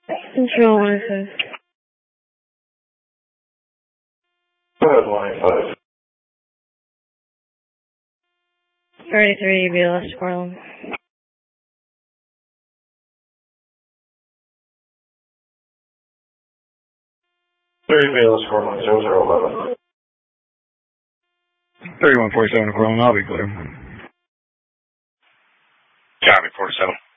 Control 105. Go ahead, 185. 33 BLS Portland. 30 BLS 49011. 3147 Portland, I'll be clear. Copy, 47.